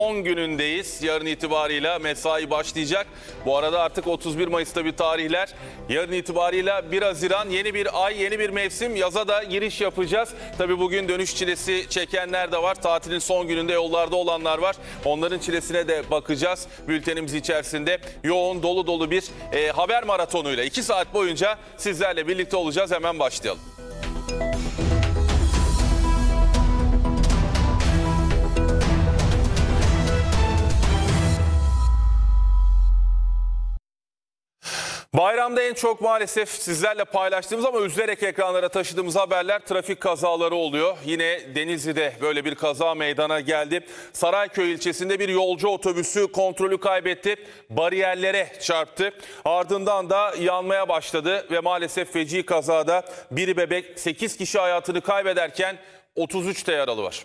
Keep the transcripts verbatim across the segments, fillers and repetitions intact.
on günündeyiz. Yarın itibarıyla mesai başlayacak. Bu arada artık otuz bir Mayıs'ta bir tarihler. Yarın itibarıyla bir Haziran, yeni bir ay, yeni bir mevsim. Yaza da giriş yapacağız. Tabii bugün dönüş çilesi çekenler de var. Tatilin son gününde yollarda olanlar var. Onların çilesine de bakacağız. Bültenimiz içerisinde yoğun, dolu dolu bir e, haber maratonuyla iki saat boyunca sizlerle birlikte olacağız. Hemen başlayalım. Bayramda en çok maalesef sizlerle paylaştığımız ama üzülerek ekranlara taşıdığımız haberler trafik kazaları oluyor. Yine Denizli'de böyle bir kaza meydana geldi. Sarayköy ilçesinde bir yolcu otobüsü kontrolü kaybetti. Bariyerlere çarptı. Ardından da yanmaya başladı ve maalesef feci kazada bir bebek, sekiz kişi hayatını kaybederken otuz üç de yaralı var.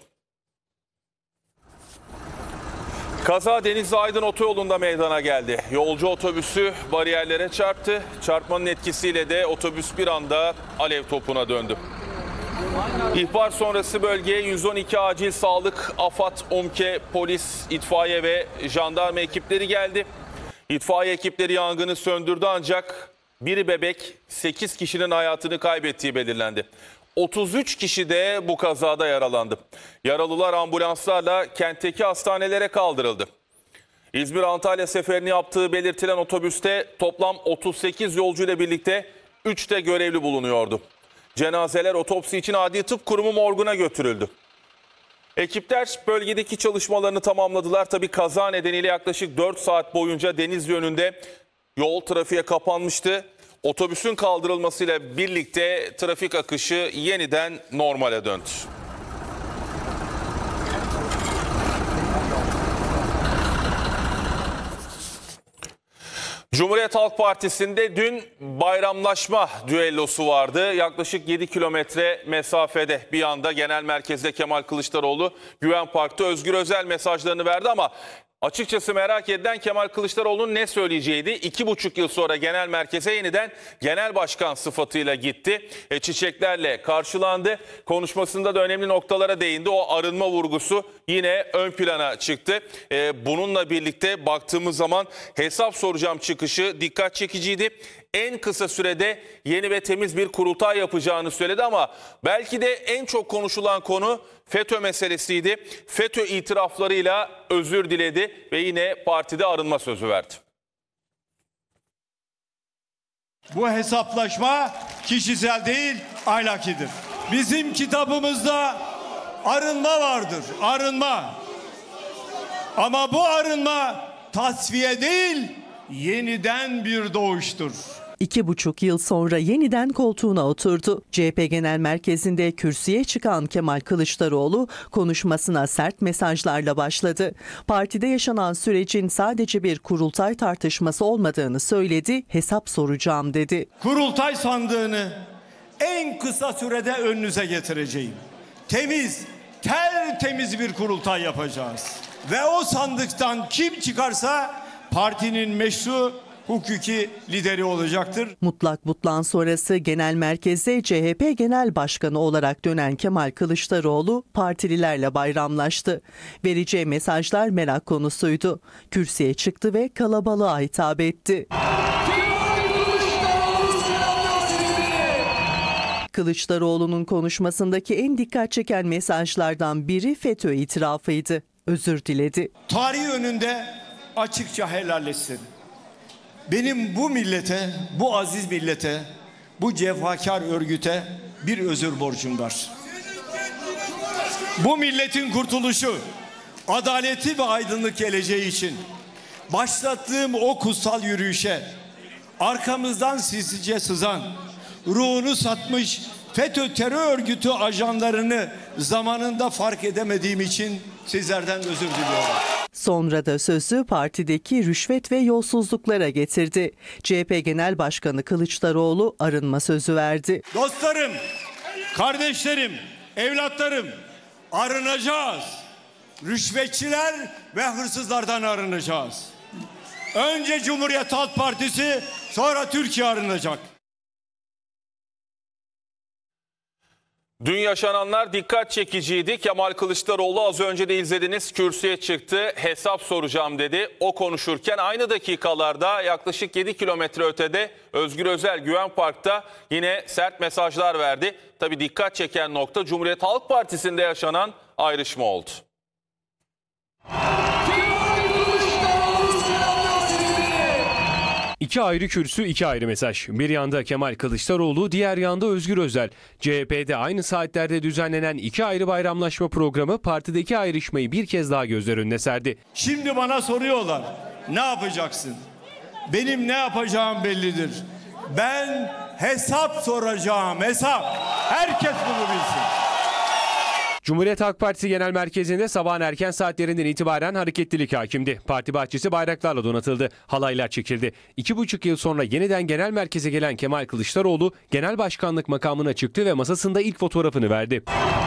Kaza Denizli Aydın otoyolunda meydana geldi. Yolcu otobüsü bariyerlere çarptı. Çarpmanın etkisiyle de otobüs bir anda alev topuna döndü. İhbar sonrası bölgeye yüz on iki acil sağlık, AFAD, UMKE, polis, itfaiye ve jandarma ekipleri geldi. İtfaiye ekipleri yangını söndürdü ancak bir bebek, sekiz kişinin hayatını kaybettiği belirlendi. otuz üç kişi de bu kazada yaralandı. Yaralılar ambulanslarla kentteki hastanelere kaldırıldı. İzmir-Antalya seferini yaptığı belirtilen otobüste toplam otuz sekiz yolcu ile birlikte üç de görevli bulunuyordu. Cenazeler otopsi için Adli Tıp Kurumu morguna götürüldü. Ekipler bölgedeki çalışmalarını tamamladılar. Tabii kaza nedeniyle yaklaşık dört saat boyunca Denizli yönünde yol trafiğe kapanmıştı. Otobüsün kaldırılmasıyla birlikte trafik akışı yeniden normale döndü. Cumhuriyet Halk Partisi'nde dün bayramlaşma düellosu vardı. Yaklaşık yedi kilometre mesafede bir anda genel merkezde Kemal Kılıçdaroğlu Güven Park'ta Özgür Özel mesajlarını verdi ama açıkçası merak edilen Kemal Kılıçdaroğlu'nun ne söyleyeceğiydi. İki buçuk yıl sonra genel merkeze yeniden genel başkan sıfatıyla gitti. E, çiçeklerle karşılandı. Konuşmasında da önemli noktalara değindi. O arınma vurgusu yine ön plana çıktı. E, bununla birlikte baktığımız zaman hesap soracağım çıkışı dikkat çekiciydi. En kısa sürede yeni ve temiz bir kurultay yapacağını söyledi ama belki de en çok konuşulan konu FETÖ meselesiydi. FETÖ itiraflarıyla özür diledi ve yine partide arınma sözü verdi. Bu hesaplaşma kişisel değil, ahlakidir. Bizim kitabımızda arınma vardır, arınma. Ama bu arınma tasfiye değil, yeniden bir doğuştur. İki buçuk yıl sonra yeniden koltuğuna oturdu. C H P Genel Merkezi'nde kürsüye çıkan Kemal Kılıçdaroğlu konuşmasına sert mesajlarla başladı. Partide yaşanan sürecin sadece bir kurultay tartışması olmadığını söyledi, hesap soracağım dedi. Kurultay sandığını en kısa sürede önünüze getireceğim. Temiz, tertemiz bir kurultay yapacağız. Ve o sandıktan kim çıkarsa partinin meşru hukuki lideri olacaktır. Mutlak Butlan sonrası genel merkezde C H P Genel Başkanı olarak dönen Kemal Kılıçdaroğlu partililerle bayramlaştı. Vereceği mesajlar merak konusuydu. Kürsüye çıktı ve kalabalığa hitap etti. Kılıçdaroğlu'nun konuşmasındaki en dikkat çeken mesajlardan biri FETÖ itirafıydı. Özür diledi. Tarih önünde açıkça helalleşsin. Benim bu millete, bu aziz millete, bu cefakar örgüte bir özür borcum var. Bu milletin kurtuluşu, adaleti ve aydınlık geleceği için başlattığım o kutsal yürüyüşe arkamızdan sinsice sızan, ruhunu satmış FETÖ terör örgütü ajanlarını zamanında fark edemediğim için sizlerden özür diliyorum. Sonra da sözü partideki rüşvet ve yolsuzluklara getirdi. C H P Genel Başkanı Kılıçdaroğlu arınma sözü verdi. Dostlarım, kardeşlerim, evlatlarım, arınacağız. Rüşvetçiler ve hırsızlardan arınacağız. Önce Cumhuriyet Halk Partisi, sonra Türkiye arınacak. Dün yaşananlar dikkat çekiciydi. Kemal Kılıçdaroğlu az önce de izlediniz, kürsüye çıktı, hesap soracağım dedi. O konuşurken aynı dakikalarda yaklaşık yedi kilometre ötede Özgür Özel Güven Park'ta yine sert mesajlar verdi. Tabii dikkat çeken nokta Cumhuriyet Halk Partisi'nde yaşanan ayrışma oldu. İki ayrı kürsü, iki ayrı mesaj. Bir yanda Kemal Kılıçdaroğlu, diğer yanda Özgür Özel. C H P'de aynı saatlerde düzenlenen iki ayrı bayramlaşma programı partideki ayrışmayı bir kez daha gözler önüne serdi. Şimdi bana soruyorlar, ne yapacaksın? Benim ne yapacağım bellidir. Ben hesap soracağım, hesap. Herkes bunu bilsin. Cumhuriyet Halk Partisi Genel Merkezi'nde sabahın erken saatlerinden itibaren hareketlilik hakimdi. Parti bahçesi bayraklarla donatıldı, halaylar çekildi. İki buçuk yıl sonra yeniden genel merkeze gelen Kemal Kılıçdaroğlu genel başkanlık makamına çıktı ve masasında ilk fotoğrafını verdi.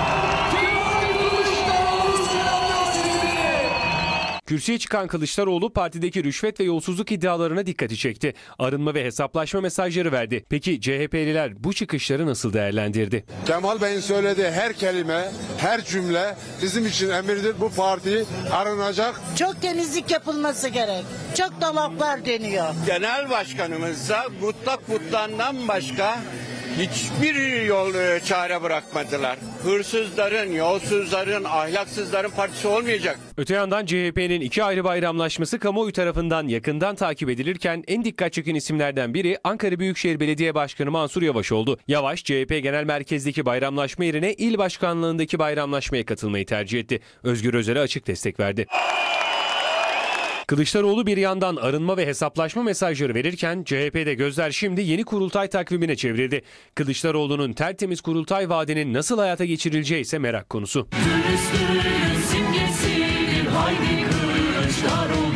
Kürsüye çıkan Kılıçdaroğlu partideki rüşvet ve yolsuzluk iddialarına dikkati çekti. Arınma ve hesaplaşma mesajları verdi. Peki C H P'liler bu çıkışları nasıl değerlendirdi? Kemal Bey'in söylediği her kelime, her cümle bizim için emirdir. Bu parti arınacak. Çok temizlik yapılması gerek. Çok dolaplar deniyor. Genel başkanımızsa mutlak mutlandan başka hiçbir yol e, çare bırakmadılar. Hırsızların, yolsuzların, ahlaksızların partisi olmayacak. Öte yandan C H P'nin iki ayrı bayramlaşması kamuoyu tarafından yakından takip edilirken en dikkat çeken isimlerden biri Ankara Büyükşehir Belediye Başkanı Mansur Yavaş oldu. Yavaş, C H P Genel Merkez'deki bayramlaşma yerine il başkanlığındaki bayramlaşmaya katılmayı tercih etti. Özgür Özel'e açık destek verdi. Kılıçdaroğlu bir yandan arınma ve hesaplaşma mesajları verirken C H P'de gözler şimdi yeni kurultay takvimine çevrildi. Kılıçdaroğlu'nun tertemiz kurultay vaadinin nasıl hayata geçirileceği ise merak konusu. Dürüstlüğün simgesidir, haydi Kılıçdaroğlu.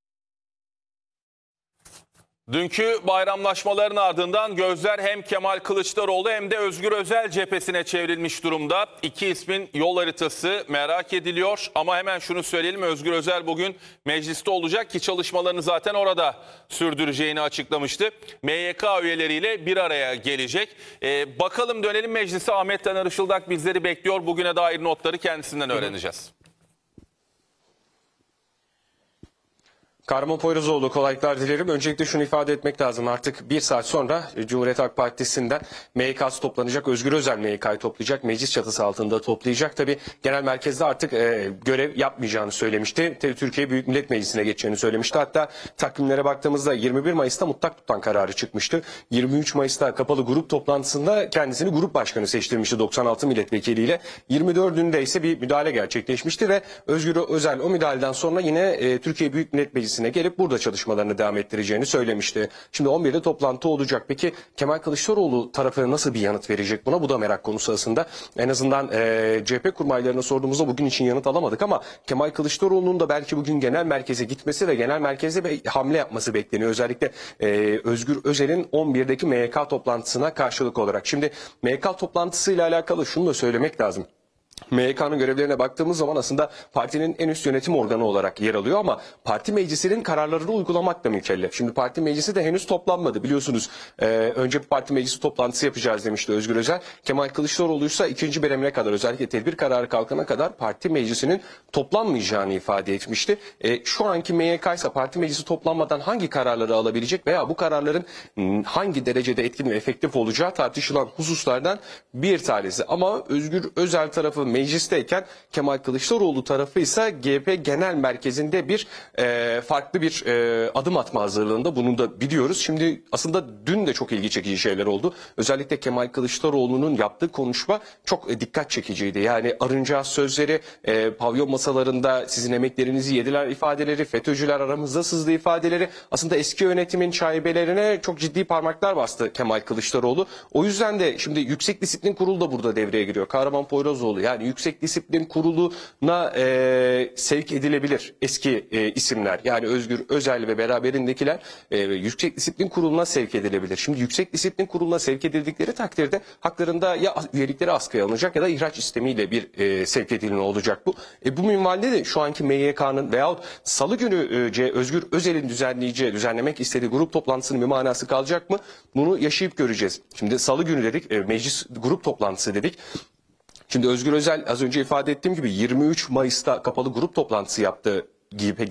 Dünkü bayramlaşmaların ardından gözler hem Kemal Kılıçdaroğlu hem de Özgür Özel cephesine çevrilmiş durumda. İki ismin yol haritası merak ediliyor ama hemen şunu söyleyelim, Özgür Özel bugün mecliste olacak ki çalışmalarını zaten orada sürdüreceğini açıklamıştı. M Y K üyeleriyle bir araya gelecek. Ee, bakalım dönelim meclise, Ahmet Taner Işıldak bizleri bekliyor. Bugüne dair notları kendisinden öğreneceğiz. Kahraman Poyrazoğlu, kolaylıklar dilerim. Öncelikle şunu ifade etmek lazım. Artık bir saat sonra Cumhuriyet Halk Partisi'nden M Y K'sı toplanacak. Özgür Özel M Y K'yı toplayacak. Meclis çatısı altında toplayacak. Tabii genel merkezde artık e, görev yapmayacağını söylemişti. Türkiye Büyük Millet Meclisi'ne geçeceğini söylemişti. Hatta takvimlere baktığımızda yirmi bir Mayıs'ta mutlak tutan kararı çıkmıştı. yirmi üç Mayıs'ta kapalı grup toplantısında kendisini grup başkanı seçtirmişti doksan altı milletvekiliyle. yirmi dördünde ise bir müdahale gerçekleşmişti ve Özgür Özel o müdahaleden sonra yine e, Türkiye Büyük Millet Meclisi gelip burada çalışmalarını devam ettireceğini söylemişti. Şimdi on birde toplantı olacak. Peki Kemal Kılıçdaroğlu tarafı nasıl bir yanıt verecek buna? Bu da merak konusu aslında. En azından e, C H P kurmaylarına sorduğumuzda bugün için yanıt alamadık ama Kemal Kılıçdaroğlu'nun da belki bugün genel merkeze gitmesi ve genel merkezde bir hamle yapması bekleniyor. Özellikle e, Özgür Özel'in on birdeki M Y K toplantısına karşılık olarak. Şimdi M Y K toplantısıyla alakalı şunu da söylemek lazım. M Y K'nın görevlerine baktığımız zaman aslında partinin en üst yönetim organı olarak yer alıyor ama parti meclisinin kararlarını uygulamakla mükellef. Şimdi parti meclisi de henüz toplanmadı biliyorsunuz. Ee, önce bir parti meclisi toplantısı yapacağız demişti Özgür Özel. Kemal Kılıçdaroğlu ise ikinci dönemine kadar, özellikle tedbir kararı kalkana kadar parti meclisinin toplanmayacağını ifade etmişti. Ee, şu anki M Y K ise parti meclisi toplanmadan hangi kararları alabilecek veya bu kararların hangi derecede etkin ve efektif olacağı tartışılan hususlardan bir tanesi. Ama Özgür Özel tarafı meclisteyken Kemal Kılıçdaroğlu tarafı ise G H P Genel Merkezi'nde bir e, farklı bir e, adım atma hazırlığında, bunu da biliyoruz. Şimdi aslında dün de çok ilgi çekici şeyler oldu. Özellikle Kemal Kılıçdaroğlu'nun yaptığı konuşma çok e, dikkat çekiciydi. Yani arınacağız sözleri, e, pavyon masalarında sizin emeklerinizi yediler ifadeleri, FETÖ'cüler aramızda sızdı ifadeleri, aslında eski yönetimin şaibelerine çok ciddi parmaklar bastı Kemal Kılıçdaroğlu. O yüzden de şimdi Yüksek Disiplin Kurulu da burada devreye giriyor. Kahraman Poyrazoğlu, yani Yüksek Disiplin Kurulu'na e, sevk edilebilir eski e, isimler. Yani Özgür Özel ve beraberindekiler e, Yüksek Disiplin Kurulu'na sevk edilebilir. Şimdi Yüksek Disiplin Kurulu'na sevk edildikleri takdirde haklarında ya üyelikleri askıya alınacak ya da ihraç istemiyle bir e, sevk edilme olacak bu. E, bu minvalde de şu anki M Y K'nın veyahut Salı günü e, Özgür Özel'in düzenleyeceği, düzenlemek istediği grup toplantısının bir manası kalacak mı? Bunu yaşayıp göreceğiz. Şimdi Salı günü dedik, e, meclis grup toplantısı dedik. Şimdi Özgür Özel az önce ifade ettiğim gibi yirmi üç Mayıs'ta kapalı grup toplantısı yaptı gibi